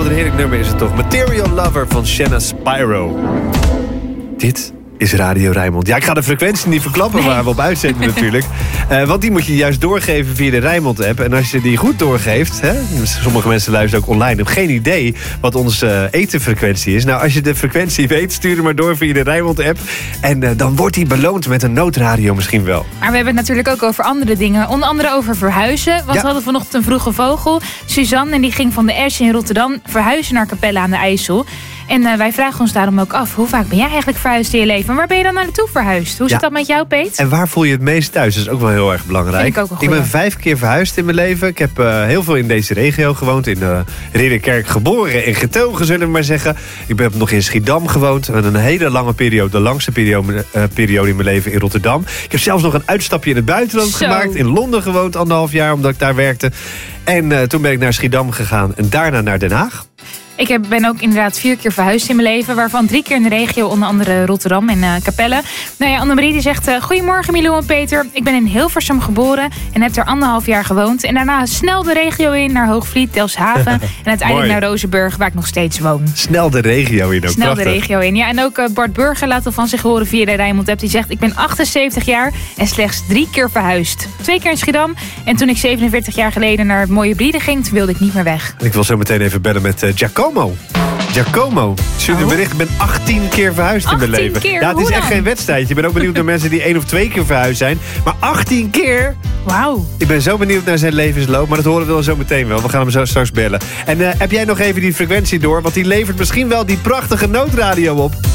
een heerlijk nummer is het toch. Material Lover van Shanna Spyro. Dit is Radio Rijnmond. Ja, ik ga de frequentie niet verklappen waar we op uitzenden natuurlijk. Want die moet je juist doorgeven via de Rijnmond-app. En als je die goed doorgeeft... Hè, sommige mensen luisteren ook online... hebben geen idee wat onze etenfrequentie is. Nou, als je de frequentie weet, stuur hem maar door via de Rijnmond-app. En dan wordt die beloond met een noodradio misschien wel. Maar we hebben het natuurlijk ook over andere dingen. Onder andere over verhuizen. Want we hadden vanochtend een vroege vogel. Suzanne, en die ging van de Ersch in Rotterdam... verhuizen naar Capelle aan de IJssel. En wij vragen ons daarom ook af... hoe vaak ben jij eigenlijk verhuisd in je leven? En waar ben je dan naartoe verhuisd? Hoe zit dat met jou, Peet? En waar voel je het meest thuis? Dat is ook wel heel erg belangrijk. Ik ben 5 keer verhuisd in mijn leven. Ik heb heel veel in deze regio gewoond. In Ridderkerk geboren en getogen, zullen we maar zeggen. Ik heb nog in Schiedam gewoond. Een hele lange periode, de langste periode in mijn leven in Rotterdam. Ik heb zelfs nog een uitstapje in het buitenland gemaakt. In Londen gewoond, 1,5 jaar, omdat ik daar werkte. En toen ben ik naar Schiedam gegaan en daarna naar Den Haag. Ik ben ook inderdaad 4 keer verhuisd in mijn leven. Waarvan 3 keer in de regio, onder andere Rotterdam en Capelle. Nou ja, Annemarie die zegt... Goedemorgen Milou en Peter. Ik ben in Hilversum geboren en heb er 1,5 jaar gewoond. En daarna snel de regio in naar Hoogvliet, Delfshaven. En uiteindelijk naar Rozenburg, waar ik nog steeds woon. Snel de regio in ook. Snel prachtig. De regio in. Ja, en ook Bart Burger laat al van zich horen via de Rijnmond-app. Die zegt, ik ben 78 jaar en slechts 3 keer verhuisd. 2 keer in Schiedam. En toen ik 47 jaar geleden naar het mooie Brieden ging... wilde ik niet meer weg. Ik wil zo meteen even bellen met Giacomo. Stuur een bericht. Ik ben 18 keer verhuisd in mijn leven. Keer? Ja, het is echt geen wedstrijdje. Ik ben ook benieuwd naar mensen die 1 of 2 keer verhuisd zijn. Maar 18 keer? Wauw. Ik ben zo benieuwd naar zijn levensloop. Maar dat horen we wel zo meteen wel. We gaan hem zo straks bellen. En heb jij nog even die frequentie door? Want die levert misschien wel die prachtige noodradio op.